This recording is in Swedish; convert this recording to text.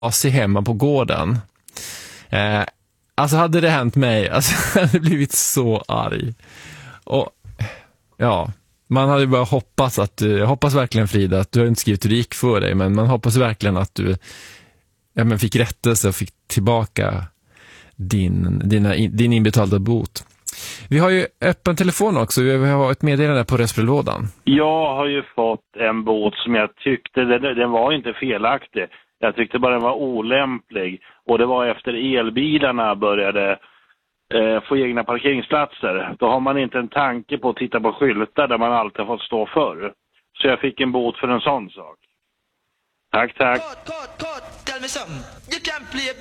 sig hemma på gården. Alltså hade det hänt mig, alltså jag hade blivit så arg. Och ja, man hade bara hoppats att jag hoppas verkligen, Frida, att du har inte skrivit hur det gick för dig, men man hoppas verkligen att du fick rättelse och fick tillbaka din inbetalda bot. Vi har ju öppen telefon också. Vi har ett meddelande på röstbrevlådan. Jag har ju fått en bot som jag tyckte, den var inte felaktig. Jag tyckte bara den var olämplig. Och det var efter elbilarna började få egna parkeringsplatser. Då har man inte en tanke på att titta på skyltar där man alltid fått stå för. Så jag fick en bot för en sån sak. Tack.